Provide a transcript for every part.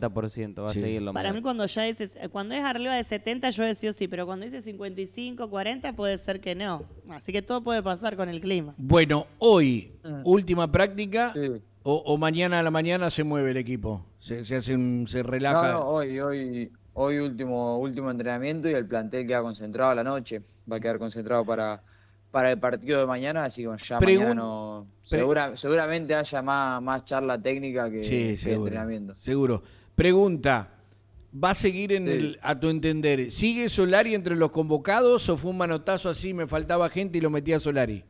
50%, va a seguir lo Para mismo. mí cuando es arriba de 70 yo decía sí, pero cuando dice 55, 40 puede ser que no. Así que todo puede pasar con el clima. Bueno, hoy, última práctica, Sí. o mañana a la mañana se mueve el equipo, se relaja. No, hoy último entrenamiento y el plantel queda concentrado a la noche. Va a quedar concentrado para el partido de mañana, así que ya mañana no. Seguramente haya más charla técnica que entrenamiento. Seguro. Pregunta, ¿va a seguir a tu entender, sigue Solari entre los convocados o fue un manotazo así, me faltaba gente y lo metía Solari?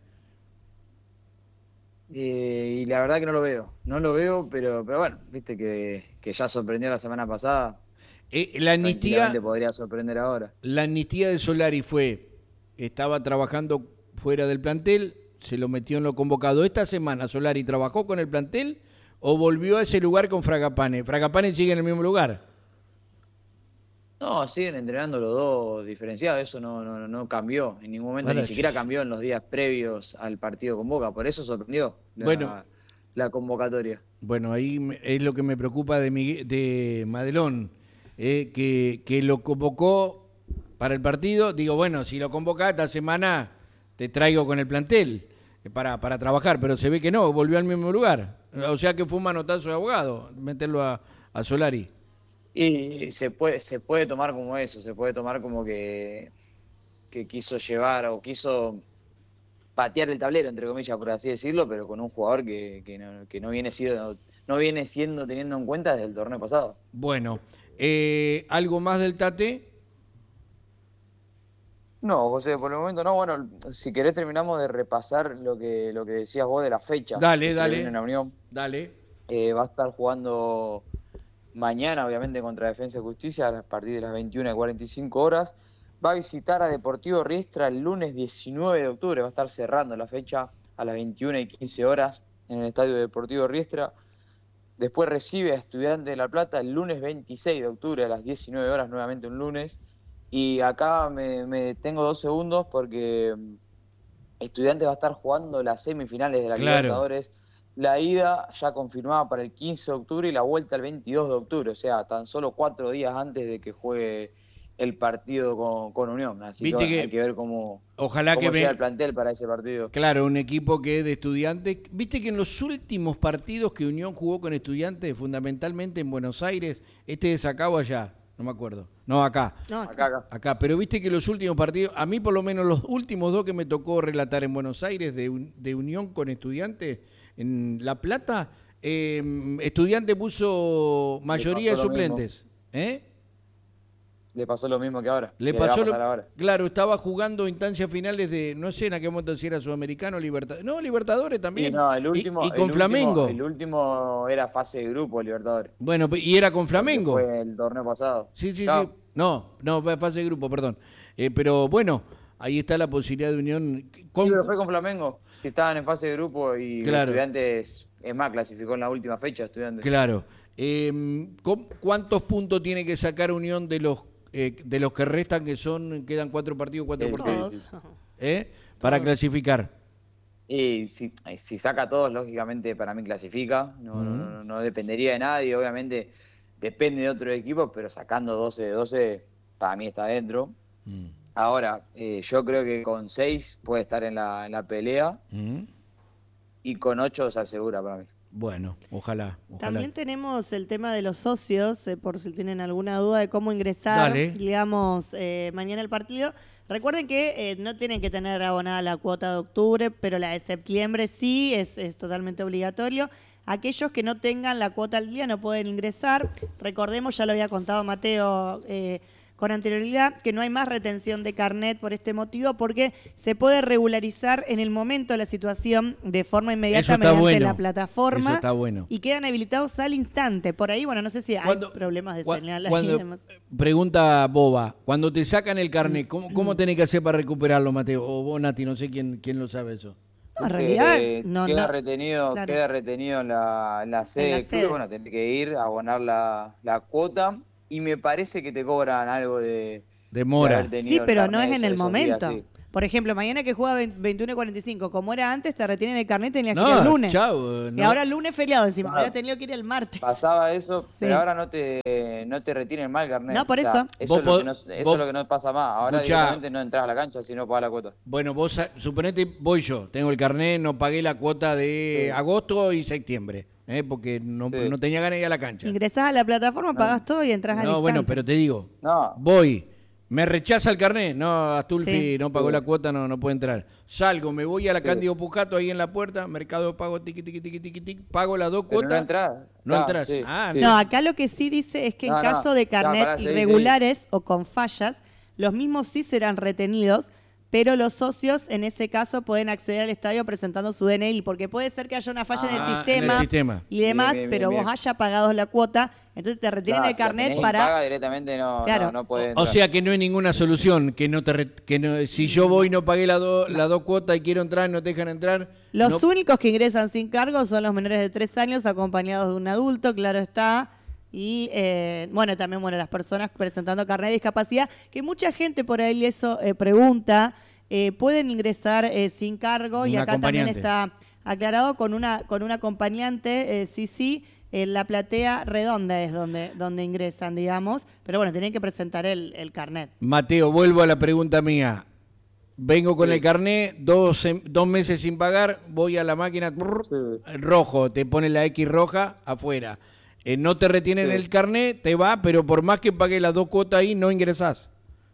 Y la verdad que no lo veo, pero bueno, viste que ya sorprendió la semana pasada. La amnistía podría sorprender ahora. La amnistía de Solari estaba trabajando fuera del plantel, se lo metió en lo convocado. ¿Esta semana Solari trabajó con el plantel o volvió a ese lugar con Fragapane? ¿Fragapane sigue en el mismo lugar? No, siguen entrenando los dos diferenciados, eso no cambió en ningún momento, ni siquiera cambió en los días previos al partido con Boca, por eso sorprendió la convocatoria. Bueno, ahí es lo que me preocupa de Madelón, que lo convocó para el partido. Digo, bueno, si lo convoca esta semana te traigo con el plantel para trabajar, pero se ve que no, volvió al mismo lugar. O sea que fue un manotazo de abogado meterlo a Solari. Y se puede tomar como eso, se puede tomar como que quiso llevar o quiso patear el tablero, entre comillas, por así decirlo, pero con un jugador que no viene siendo teniendo en cuenta desde el torneo pasado. Bueno, ¿algo más del Tate? No, José, por el momento no. Bueno, si querés terminamos de repasar lo que decías vos de la fecha. Dale. En la Unión. Dale. Va a estar jugando mañana, obviamente, contra Defensa y Justicia a partir de las 21:45 horas. Va a visitar a Deportivo Riestra el lunes 19 de octubre. Va a estar cerrando la fecha a las 21:15 horas en el Estadio Deportivo Riestra. Después recibe a Estudiantes de La Plata el lunes 26 de octubre a las 19 horas, nuevamente un lunes. Y acá me tengo 2 segundos porque Estudiantes va a estar jugando las semifinales de la Libertadores. La ida ya confirmada para el 15 de octubre y la vuelta el 22 de octubre. O sea, tan solo 4 días antes de que juegue el partido con Unión. Así que, bueno, hay que ver cómo llega el plantel para ese partido. Claro, un equipo que es de Estudiantes. Viste que en los últimos partidos que Unión jugó con Estudiantes, fundamentalmente en Buenos Aires, de Sacao allá. No me acuerdo. No, acá. Acá. Pero viste que los últimos partidos, a mí por lo menos los últimos 2 que me tocó relatar en Buenos Aires de Unión con Estudiantes, en La Plata, Estudiantes puso mayoría de suplentes. Le pasó lo mismo que ahora. Ahora. Claro, estaba jugando instancias finales de, no sé en aquel momento si era Sudamericano o Libertadores. No, Libertadores también. No, el último. Y con Flamengo. El último era fase de grupo, Libertadores. Bueno, y era con Flamengo. Fue el torneo pasado. Sí. No, fase de grupo, perdón. Pero bueno, ahí está la posibilidad de Unión. Sí, pero fue con Flamengo. Si estaban en fase de grupo y Estudiantes, es más, clasificó en la última fecha Estudiantes. Claro. ¿Cuántos puntos tiene que sacar Unión de los que restan, quedan 4 partidos, 4 partidos? Para clasificar. Y si saca todos, lógicamente para mí clasifica. No dependería de nadie, obviamente depende de otros equipos, pero sacando 12 de 12, para mí está dentro. Ahora, yo creo que con 6 puede estar en la pelea y con 8 se asegura para mí. Bueno, ojalá. También tenemos el tema de los socios, por si tienen alguna duda de cómo ingresar, digamos, mañana el partido. Recuerden que no tienen que tener abonada la cuota de octubre, pero la de septiembre sí, es totalmente obligatorio. Aquellos que no tengan la cuota al día no pueden ingresar. Recordemos, ya lo había contado Mateo con anterioridad, que no hay más retención de carnet por este motivo, porque se puede regularizar en el momento la situación de forma inmediata mediante la plataforma. Eso está bueno. Y quedan habilitados al instante. Por ahí, bueno, no sé si hay problemas de señal. Pregunta boba, cuando te sacan el carnet, ¿cómo tenés que hacer para recuperarlo, Mateo? O vos, Nati, no sé quién lo sabe eso. No, en realidad queda retenido en la sede del club. Bueno, tenés que ir a abonar la cuota. Y me parece que te cobran algo de mora. Sí, pero no es en el momento. Por ejemplo, mañana que juega 21:45, como era antes, te retienen el carnet, tenías que ir el lunes. Chau, y ahora el lunes feriado encima, ahora tenido que ir el martes. Pasaba eso, pero ahora no te retienen mal el carnet. No, por eso. Eso es lo que no pasa más. Ahora directamente no entras a la cancha si no pagas la cuota. Bueno, vos suponete, voy yo, tengo el carnet, no pagué la cuota de agosto y septiembre. Porque no tenía ganas de ir a la cancha. Ingresás a la plataforma, pagás todo y entras al instante. Bueno, pero te digo, voy, me rechaza el carnet, Astulfi no pagó la cuota, no puede entrar. Salgo, me voy a la Cándido Pujato ahí en la puerta, Mercado Pago, tiqui, pago las 2 cuotas. No entras. No entras. No, acá lo que sí dice es que en caso de carnet irregulares o con fallas, los mismos sí serán retenidos, pero los socios en ese caso pueden acceder al estadio presentando su DNI, porque puede ser que haya una falla en el sistema y demás, pero vos hayas pagado la cuota, entonces te retienen el carnet para... paga directamente no puede entrar. O sea que no hay ninguna solución, si yo voy y no pagué las dos cuotas y quiero entrar, no te dejan entrar. Los únicos que ingresan sin cargo son los menores de 3 años acompañados de un adulto, claro está. Y también las personas presentando carnet de discapacidad, que mucha gente por ahí eso pregunta, pueden ingresar sin cargo, y acá también está aclarado con una acompañante, sí, la platea redonda es donde ingresan, digamos, pero bueno, tienen que presentar el carnet. Mateo, vuelvo a la pregunta mía. Vengo con el carnet, 2 meses sin pagar, voy a la máquina, rojo, te pone la X roja afuera. No te retienen el carnet, te va, pero por más que pagues las 2 cuotas ahí, no ingresás.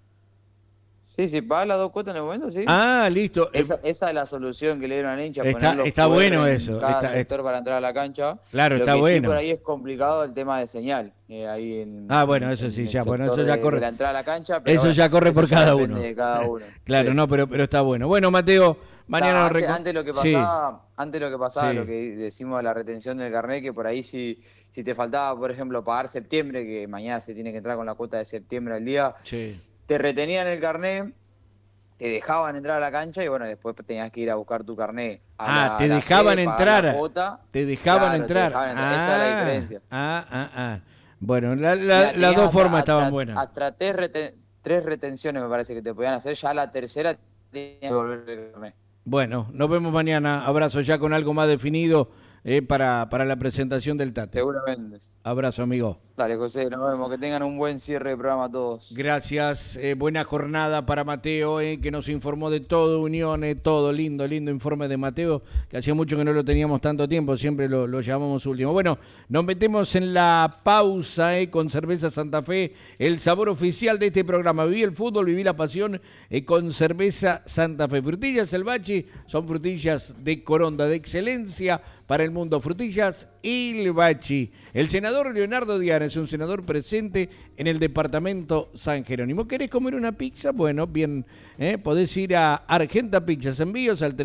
Sí, pagas las 2 cuotas en el momento, sí. Listo. Esa es la solución que le dieron al hincha. Está bueno eso. Cada sector para entrar a la cancha. Claro, está bueno. Sí, por ahí es complicado el tema de señal. Bueno, eso sí, ya. Bueno, eso ya corre. De la entrada a la cancha, pero eso ya corre por cada uno. De cada uno. Claro, no, pero está bueno. Bueno, Mateo, mañana antes lo que pasaba, lo que decimos de la retención del carnet, que por ahí si te faltaba, por ejemplo, pagar septiembre, que mañana se tiene que entrar con la cuota de septiembre al día, te retenían el carnet, te dejaban entrar a la cancha y después tenías que ir a buscar tu carnet. Te dejaban entrar. Te dejaban entrar. Esa es la diferencia. Bueno, las dos formas estaban buenas. Hasta 3 retenciones me parece que te podían hacer, ya la tercera tenías que volver el carnet. Bueno, nos vemos mañana. Abrazo ya con algo más definido para la presentación del Tate. Seguramente. Abrazo, amigo. Dale, José, nos vemos. Que tengan un buen cierre de programa todos. Gracias. Buena jornada para Mateo, que nos informó de todo, Unión, todo lindo informe de Mateo, que hacía mucho que no lo teníamos tanto tiempo, siempre lo llamamos último. Bueno, nos metemos en la pausa con Cerveza Santa Fe, el sabor oficial de este programa. Viví el fútbol, viví la pasión con Cerveza Santa Fe. Frutillas El Bachi son frutillas de Coronda, de excelencia para el mundo. Frutillas El Bachi. El senador Leonardo Diana es un senador presente en el departamento San Jerónimo. ¿Querés comer una pizza? Bueno, bien, podés ir a Argenta Pizzas, envíos al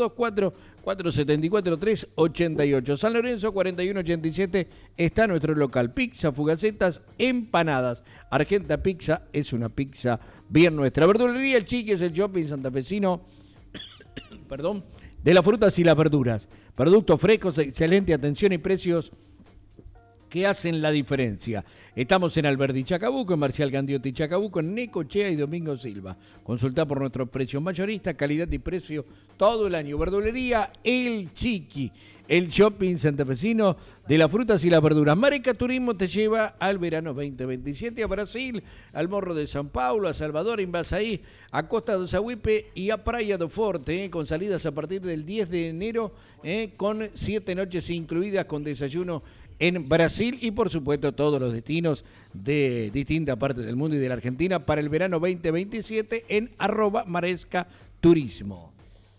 3424-474-388. San Lorenzo 4187 está nuestro local. Pizza, fugacetas, empanadas. Argenta Pizza es una pizza bien nuestra. Verdulería El Chiqui es el shopping santafesino, de las frutas y las verduras. Productos frescos, excelente atención y precios que hacen la diferencia. Estamos en Alberdi Chacabuco, en Marcial Gandiotti Chacabuco, en Necochea y Domingo Silva. Consulta por nuestros precios mayoristas, calidad y precio todo el año. Verdulería El Chiqui, el shopping santafesino de las frutas y las verduras. Mareca Turismo te lleva al verano 2027 a Brasil, al Morro de São Paulo, a Salvador, Invasaí, a Costa do Sauípe y a Praia do Forte, con salidas a partir del 10 de enero, con 7 noches incluidas con desayuno en Brasil y por supuesto todos los destinos de distintas partes del mundo y de la Argentina para el verano 2027 en @Maresca Turismo.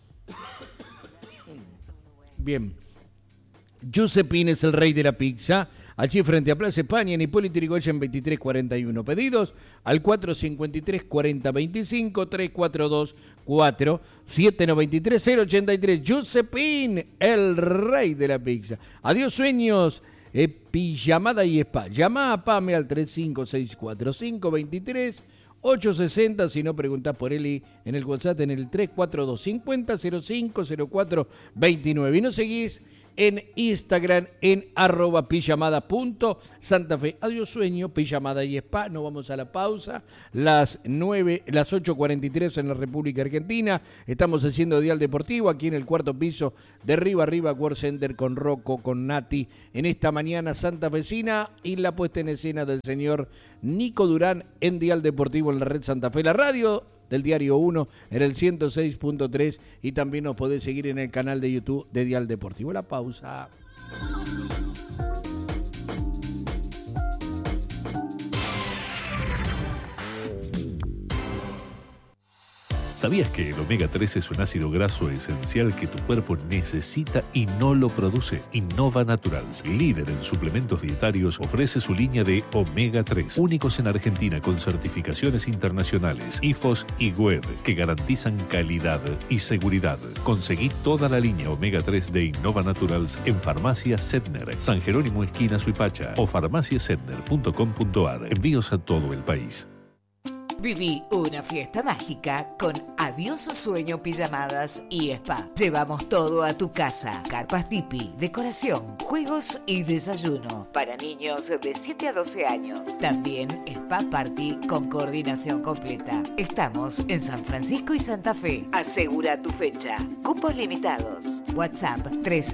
Bien. Giuseppini es el rey de la pizza, allí frente a Plaza España en Hipólito Yrigoyen 2341. Pedidos al 453-4025, 342-4793-083. Giuseppini, el rey de la pizza. Adiós sueños, pijamada y spa. Llama a Pame al 3564-523-860. Si no, preguntás por Eli en el WhatsApp en el 342-50-0504-29. Y no seguís en Instagram en @pijamada.santafe. Adiós sueño, pijamada y spa. Nos vamos a la pausa. Las 8:43 en la República Argentina. Estamos haciendo Dial Deportivo aquí en el cuarto piso de Riva World Center con Rocco, con Nati, en esta mañana santafesina, y la puesta en escena del señor Nico Durán en Dial Deportivo en la red Santa Fe, la radio del Diario 1 en el 106.3, y también nos podés seguir en el canal de YouTube de Dial Deportivo. La pausa. ¿Sabías que el omega 3 es un ácido graso esencial que tu cuerpo necesita y no lo produce? Innova Naturals, líder en suplementos dietarios, ofrece su línea de omega 3, únicos en Argentina con certificaciones internacionales, IFOS y WED, que garantizan calidad y seguridad. Conseguí toda la línea omega 3 de Innova Naturals en Farmacia Sedner, San Jerónimo esquina Suipacha o farmaciasedner.com.ar. Envíos a todo el país. Viví una fiesta mágica con Adiós Sueño Pijamadas y Spa. Llevamos todo a tu casa. Carpas tipi, decoración, juegos y desayuno. Para niños de 7 a 12 años. También Spa Party con coordinación completa. Estamos en San Francisco y Santa Fe. Asegura tu fecha. Cupos limitados. WhatsApp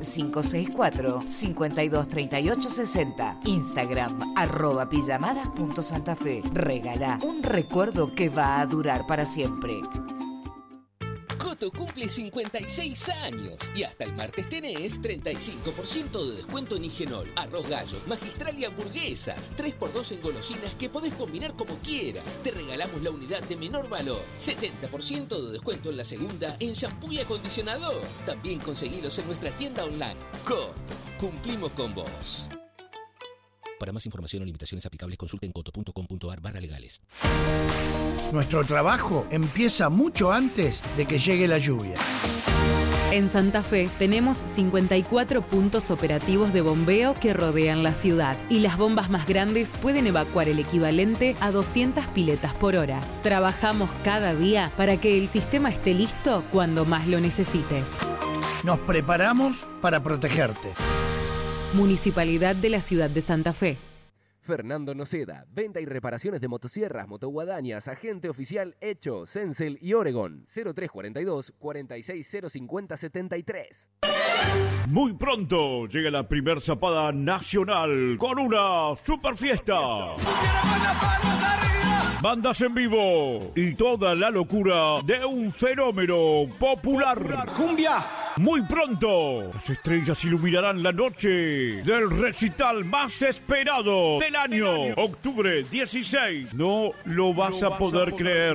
3564-523860. Instagram @pijamadas.santafe. Regala un recuerdo que va a durar para siempre. Coto cumple 56 años y hasta el martes tenés 35% de descuento en Higenol, arroz gallo, magistral y hamburguesas. 3x2 en golosinas que podés combinar como quieras. Te regalamos la unidad de menor valor. 70% de descuento en la segunda en shampoo y acondicionador. También conseguilos en nuestra tienda online. Coto, cumplimos con vos. Para más información o limitaciones aplicables, consulten coto.com.ar/legales. Nuestro trabajo empieza mucho antes de que llegue la lluvia. En Santa Fe tenemos 54 puntos operativos de bombeo que rodean la ciudad, y las bombas más grandes pueden evacuar el equivalente a 200 piletas por hora. Trabajamos cada día para que el sistema esté listo cuando más lo necesites. Nos preparamos para protegerte. Municipalidad de la Ciudad de Santa Fe. Fernando Noceda, venta y reparaciones de motosierras, motoguadañas, agente oficial Hecho, Cencel y Oregon. 0342 46055073. Muy pronto llega la primer zapada nacional con una super fiesta. Bandas en vivo y toda la locura de un fenómeno popular. ¡Cumbia! Muy pronto, las estrellas iluminarán la noche del recital más esperado del año. Octubre 16. No lo vas a poder creer.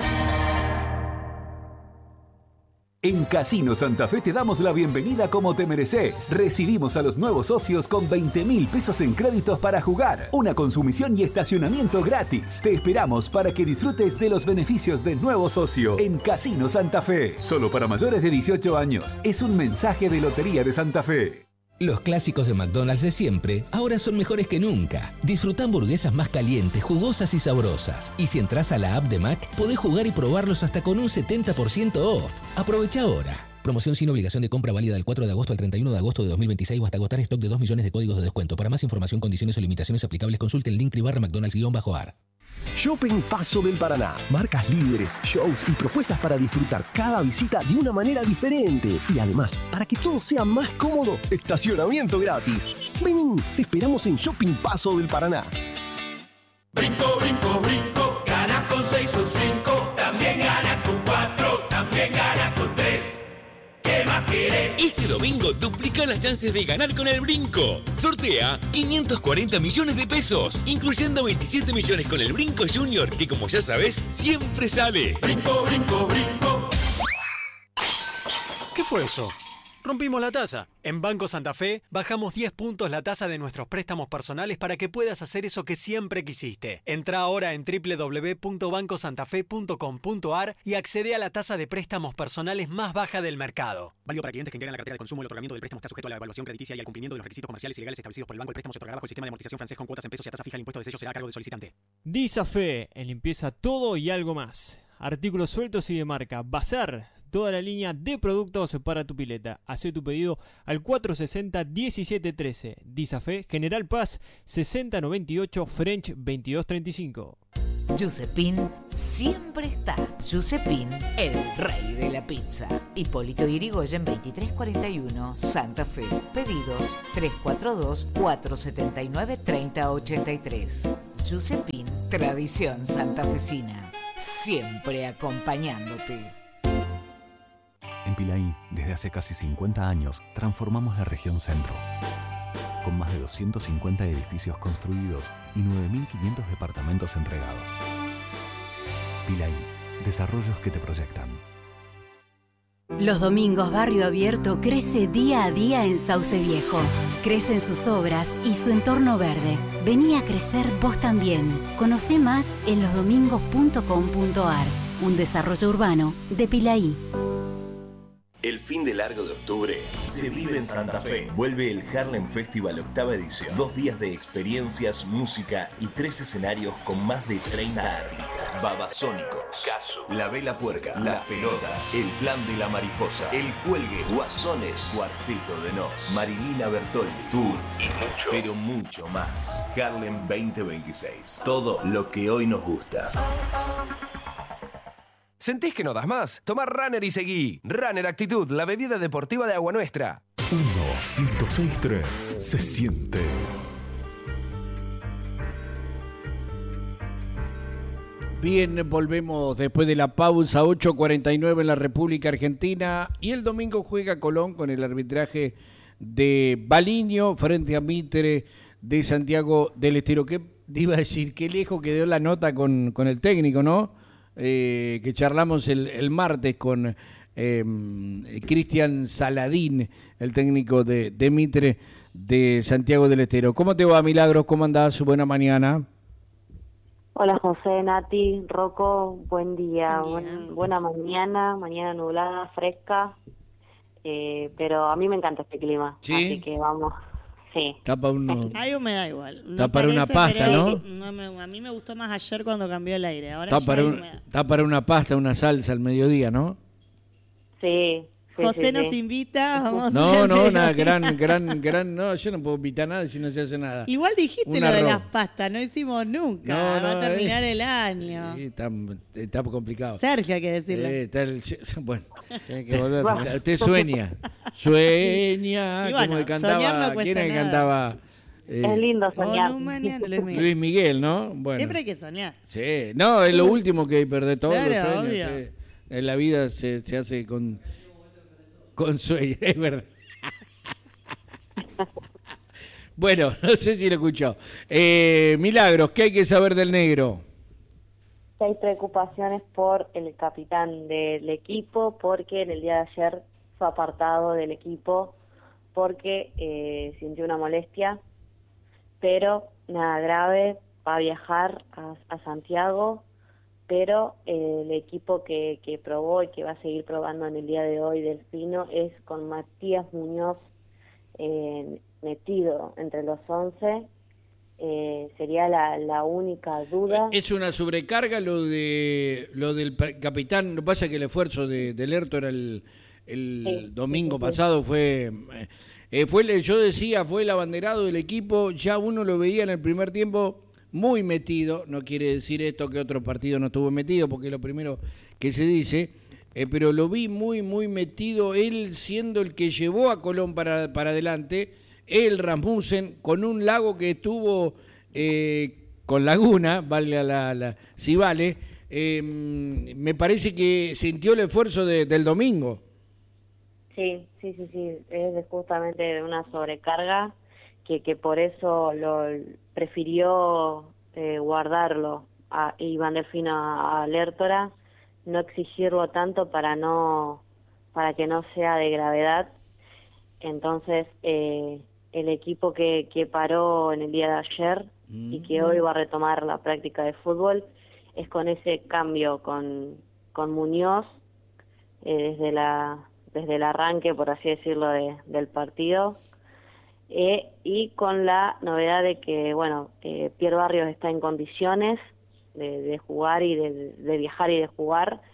En Casino Santa Fe te damos la bienvenida como te mereces. Recibimos a los nuevos socios con 20.000 pesos en créditos para jugar, una consumición y estacionamiento gratis. Te esperamos para que disfrutes de los beneficios del nuevo socio en Casino Santa Fe. Solo para mayores de 18 años. Es un mensaje de Lotería de Santa Fe. Los clásicos de McDonald's de siempre ahora son mejores que nunca. Disfruta hamburguesas más calientes, jugosas y sabrosas. Y si entras a la app de Mac, podés jugar y probarlos hasta con un 70% off. Aprovecha ahora. Promoción sin obligación de compra, válida del 4 de agosto al 31 de agosto de 2026 o hasta agotar stock de 2 millones de códigos de descuento. Para más información, condiciones o limitaciones aplicables, consulte el link /McDonald's_ar. Shopping Paso del Paraná. Marcas líderes, shows y propuestas para disfrutar cada visita de una manera diferente. Y además, para que todo sea más cómodo, estacionamiento gratis. Ven, te esperamos en Shopping Paso del Paraná. Brinco, brinco, brinco, gana con 6 o 5, también gana con 4, también gana con 3. ¿Qué más quieres? Este domingo duplica las chances de ganar con el Brinco. Sortea 540 millones de pesos, incluyendo 27 millones con el Brinco Junior, que como ya sabes, siempre sale. Brinco, brinco, brinco. ¿Qué fue eso? Rompimos la tasa. En Banco Santa Fe bajamos 10 puntos la tasa de nuestros préstamos personales para que puedas hacer eso que siempre quisiste. Entra ahora en www.bancosantafe.com.ar y accede a la tasa de préstamos personales más baja del mercado. Válido para clientes que integran la cartera de consumo. El otorgamiento del préstamo está sujeto a la evaluación crediticia y al cumplimiento de los requisitos comerciales y legales establecidos por el banco. El préstamo se otorgará bajo el sistema de amortización francés con cuotas en pesos y a tasa fija. El impuesto de sello será a cargo del solicitante. Disafe, en limpieza todo y algo más. Artículos sueltos y de marca. Bazar. toda la línea de productos para tu pileta. Hacé tu pedido al 460-1713. Disafé, General Paz 6098, French 2235. Giuseppin siempre está. Giuseppin, el rey de la pizza. Hipólito Yrigoyen 2341, Santa Fe. Pedidos 342-479-3083. Giuseppin, tradición santafesina. Siempre acompañándote. En Pilaí, desde hace casi 50 años, transformamos la región centro. Con más de 250 edificios construidos y 9.500 departamentos entregados. Pilaí, desarrollos que te proyectan. Los domingos Barrio Abierto crece día a día en Sauce Viejo. Crecen sus obras y su entorno verde. Vení a crecer vos también. Conocé más en losdomingos.com.ar. Un desarrollo urbano de Pilaí. El fin de largo de octubre se vive en Santa Fe. Vuelve el Harlem Festival 8ª edición. 2 días de experiencias, música y 3 escenarios con más de 30 artistas. Babasónicos, La Vela Puerca, Las Pelotas, El Plan de la Mariposa, El Cuelgue, Guasones, Cuarteto de Nos, Marilina Bertoldi, Tour y mucho, pero mucho más. Harlem 2026. Todo lo que hoy nos gusta. ¿Sentís que no das más? Tomá Runner y seguí. Runner Actitud, la bebida deportiva de Agua Nuestra. 1-106-3. Se siente. Bien, volvemos después de la pausa. 8:49 en la República Argentina. Y el domingo juega Colón con el arbitraje de Baliño frente a Mitre de Santiago del Estero. ¿Qué iba a decir? Qué lejos quedó la nota con el técnico, ¿no? Que charlamos el martes con Cristian Saladín, el técnico de Mitre de Santiago del Estero. ¿Cómo te va, Milagros? ¿Cómo andás? Buena mañana. Hola, José, Nati, Rocco, buen día. Buena mañana nublada, fresca, pero a mí me encanta este clima, ¿sí? Así que vamos. Sí. Hay humedad igual. Está para una pasta, ¿no? A mí me gustó más ayer cuando cambió el aire. Ahora está para una pasta, una salsa al mediodía, ¿no? Sí. José nos invita, vamos No, nada, gran, no, yo no puedo invitar nada si no se hace nada. Igual dijiste lo de las pastas, no hicimos nunca, va a terminar el año. Sí, está complicado. Sergio hay que decirle. Bueno, tiene que volver. Usted sueña, bueno, como cantaba, ¿quién es que cantaba? Es lindo soñar. Luis Miguel, ¿no? Bueno. Siempre hay que soñar. Sí, no, es lo último que hay que perder todos claro, los sueños. Sí. En la vida se hace con sueño, es verdad. Bueno, no sé si lo escuchó. Milagros, ¿qué hay que saber del negro? Hay preocupaciones por el capitán del equipo, porque en el día de ayer fue apartado del equipo porque sintió una molestia, pero nada grave, va a viajar a Santiago, pero el equipo que probó y que va a seguir probando en el día de hoy Delfino es con Matías Muñoz metido entre los 11. Sería la única duda. Es una sobrecarga lo del capitán. Lo que pasa es que el esfuerzo de Lerto era el domingo pasado fue yo decía, fue el abanderado del equipo. Ya uno lo veía en el primer tiempo muy metido. No quiere decir esto que otro partido no estuvo metido, porque es lo primero que se dice, pero lo vi muy metido, él siendo el que llevó a Colón para adelante, el Rasmussen, con un Lago que estuvo con Laguna, vale si vale, me parece que sintió el esfuerzo del domingo. Sí, es justamente de una sobrecarga que por eso lo prefirió guardarlo a Iván Delfino a Lertora, no exigirlo tanto para que no sea de gravedad. Entonces el equipo que paró en el día de ayer y que hoy va a retomar la práctica de fútbol es con ese cambio con Muñoz desde el arranque, por así decirlo, del partido, y con la novedad de que Pierre Barrios está en condiciones de jugar y de viajar y de jugar,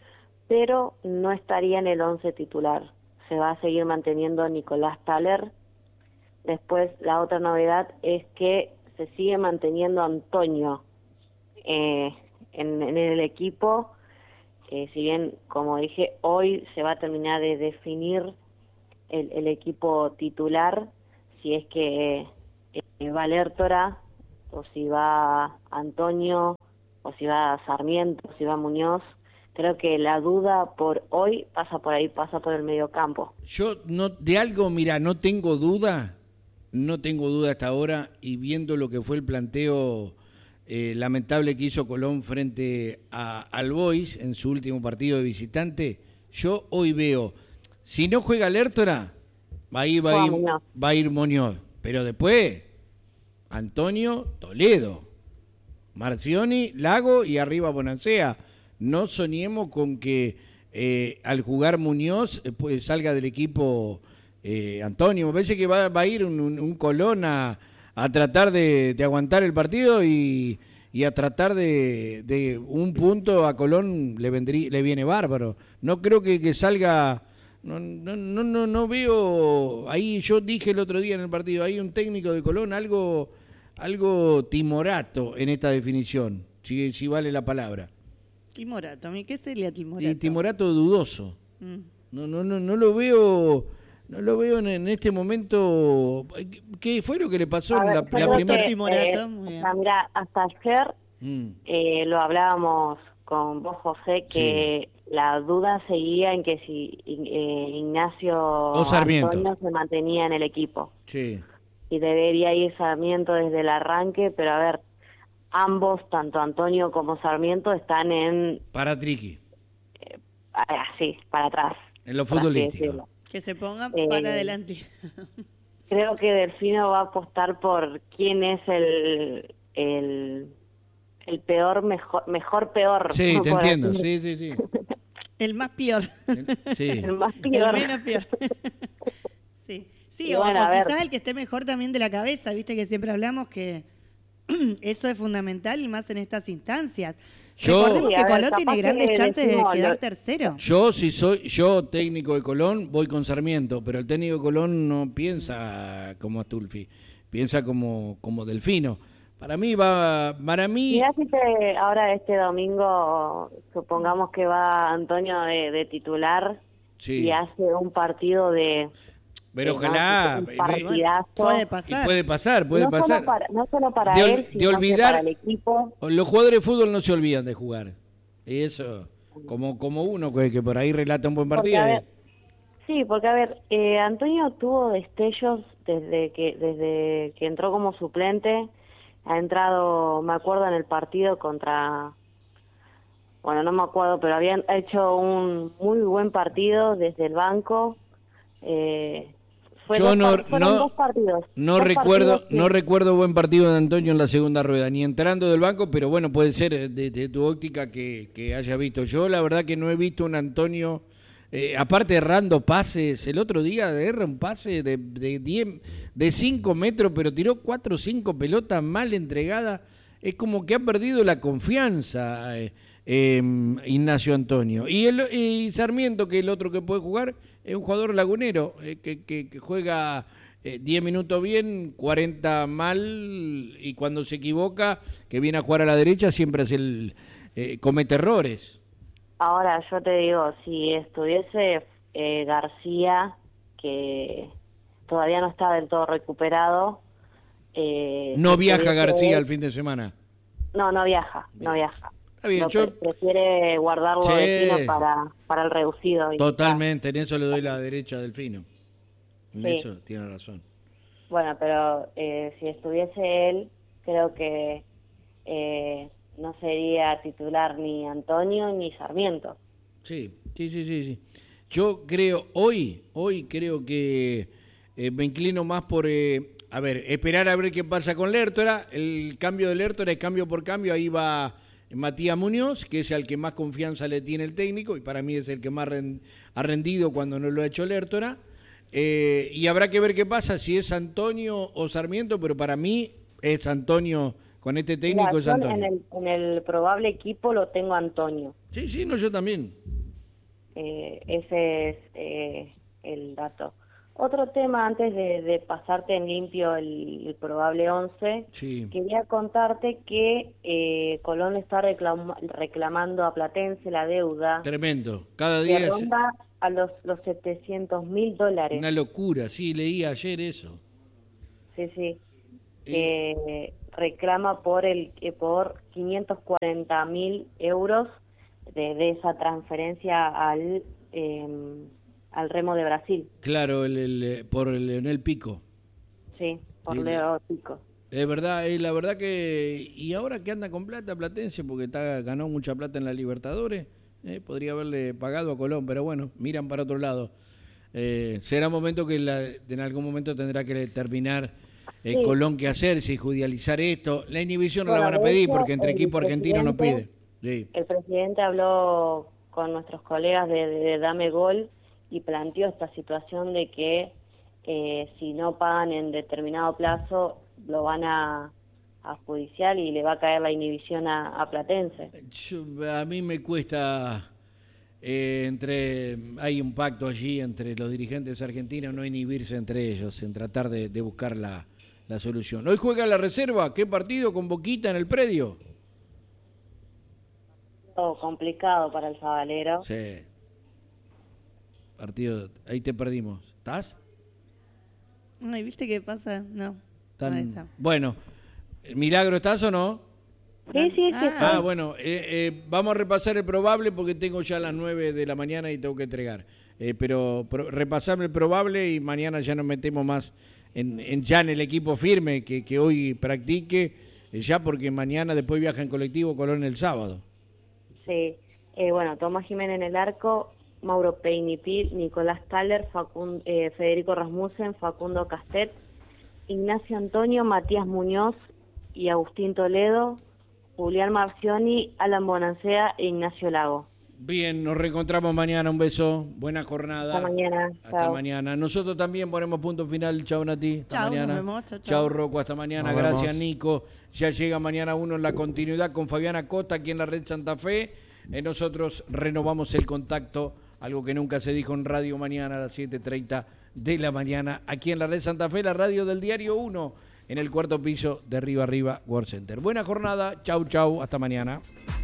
pero no estaría en el 11 titular. Se va a seguir manteniendo Nicolás Thaler. Después, la otra novedad es que se sigue manteniendo Antonio en el equipo. Si bien, como dije, hoy se va a terminar de definir el equipo titular, si es que va Lertora, o si va Antonio, o si va Sarmiento, o si va Muñoz. Creo que la duda por hoy pasa por ahí, pasa por el mediocampo. Yo de algo, mira, no tengo duda hasta ahora, y viendo lo que fue el planteo lamentable que hizo Colón frente al Boys en su último partido de visitante, yo hoy veo, si no juega Lertora, va a ir Muñoz, pero después Antonio, Toledo, Marcioni, Lago y arriba Bonancea. No soñemos con que al jugar Muñoz pues salga del equipo Antonio. Me parece que va a ir un Colón a tratar de aguantar el partido y a tratar de un punto a Colón le viene bárbaro. No creo que salga. No veo ahí. Yo dije el otro día en el partido, hay un técnico de Colón algo timorato en esta definición, si vale la palabra. Timorato, ¿qué sería timorato? Y timorato dudoso. No lo veo. No lo veo en este momento. ¿Qué fue lo que le pasó en la primera timorato? Mira, hasta ayer lo hablábamos con vos, José, que la duda seguía en que si Ignacio Antonio se mantenía en el equipo. Sí. Y debería ir Sarmiento desde el arranque, pero a ver, ambos, tanto Antonio como Sarmiento, están en... Para Triqui. Sí, para atrás. En lo futbolístico. Que se ponga para adelante. Creo que Delfino va a apostar por quién es el peor, mejor peor. Sí, te entiendo, sí. El más peor. El más peor. El menos peor. Sí, o quizás el que esté mejor también de la cabeza, viste que siempre hablamos que eso es fundamental y más en estas instancias. Recordemos que Colón tiene grandes chances de quedar tercero. Yo técnico de Colón, voy con Sarmiento, pero el técnico de Colón no piensa como Astulfi, piensa como Delfino. Para mí Mirá si ahora este domingo, supongamos que va Antonio de titular y hace un partido de... Pero ojalá, puede pasar. Puede pasar. No solo para él, sino olvidar, para el equipo. Los jugadores de fútbol no se olvidan de jugar. Y eso, como uno que por ahí relata un buen partido. Porque Antonio tuvo destellos desde que entró como suplente. Ha entrado, me acuerdo, en el partido contra... Bueno, no me acuerdo, pero habían hecho un muy buen partido desde el banco. Fueron dos partidos. No recuerdo buen partido de Antonio en la segunda rueda, ni entrando del banco, pero bueno, puede ser de tu óptica que haya visto. Yo la verdad que no he visto un Antonio, aparte errando pases. El otro día erra un pase de 5 metros, pero tiró 4 o 5 pelotas mal entregadas. Es como que ha perdido la confianza Ignacio Antonio. Y Sarmiento, que es el otro que puede jugar, es un jugador lagunero, que juega 10 minutos bien, 40 mal, y cuando se equivoca, que viene a jugar a la derecha, siempre comete errores. Ahora, yo te digo, si estuviese García, que todavía no está del todo recuperado... ¿No viaja García el fin de semana? No viaja. Está bien, prefiere guardarlo de Fino para el reducido. Totalmente, en eso le doy la derecha a Delfino. En eso tiene razón. Bueno, pero si estuviese él, creo que no sería titular ni Antonio ni Sarmiento. Sí. Yo creo, hoy creo que me inclino más por... esperar a ver qué pasa con Lertora. El cambio de Lertora es cambio por cambio. Ahí va Matías Muñoz, que es al que más confianza le tiene el técnico, y para mí es el que más ha rendido cuando no lo ha hecho Lertora. Y habrá que ver qué pasa, si es Antonio o Sarmiento, pero para mí es Antonio, con este técnico es Antonio. En el probable equipo lo tengo Antonio. Sí, no, yo también. ese es el dato. Otro tema, antes de pasarte en limpio el probable 11, sí. Quería contarte que Colón está reclamando a Platense la deuda. Tremendo. Cada día que ronda a los $700.000. Una locura, sí, leí ayer eso. Sí. Reclama por 540.000 euros de esa transferencia al Remo de Brasil. Claro, por Leonel Pico. Sí, por Leo Pico. Es verdad, la verdad que... ¿Y ahora que anda con plata Platense? Porque ganó mucha plata en la Libertadores. Podría haberle pagado a Colón, pero bueno, miran para otro lado. Será momento que en algún momento tendrá que terminar sí. Colón qué hacer, si judicializar esto. La inhibición no la van a pedir porque entre equipos argentinos no pide. Sí. El presidente habló con nuestros colegas de Dame Gol y planteó esta situación de que si no pagan en determinado plazo lo van a judicial y le va a caer la inhibición a Platense. A mí me cuesta, hay un pacto allí entre los dirigentes argentinos, no inhibirse entre ellos, en tratar de buscar la solución. Hoy juega la reserva, ¿qué partido con Boquita en el predio? Todo complicado para el Sabalero. Sí. Partido, ahí te perdimos. ¿Estás? Ay, ¿viste qué pasa? No. Ahí está. Bueno, ¿Milagro estás o no? Sí. Bueno, vamos a repasar el probable porque tengo ya las 9 de la mañana y tengo que entregar. Pero repasame el probable y mañana ya nos metemos más ya en el equipo firme que hoy practique, ya porque mañana después viaja en colectivo Colón el sábado. Sí, Tomás Jiménez en el arco, Mauro Peinipil, Nicolás Taller, Federico Rasmussen, Facundo Castet, Ignacio Antonio, Matías Muñoz y Agustín Toledo, Julián Marcioni, Alan Bonancea e Ignacio Lago. Bien, nos reencontramos mañana, un beso, buena jornada. Hasta mañana. Hasta mañana. Nosotros también ponemos punto final. Chao, Nati. Hasta mañana. Nos vemos. Chao, Rocco. Hasta mañana. Gracias, Nico. Ya llega mañana uno en la continuidad con Fabiana Costa aquí en la Red Santa Fe. Nosotros renovamos el contacto, algo que nunca se dijo en radio, mañana a las 7:30 de la mañana, aquí en la Red Santa Fe, la radio del Diario 1, en el cuarto piso de Arriba World Center. Buena jornada. Chau, hasta mañana.